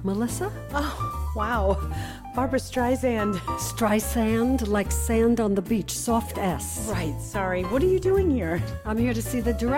Melissa? Oh, wow. Barbara Streisand. Streisand, like sand on the beach, soft S. Right, sorry. What are you doing here? I'm here to see the director.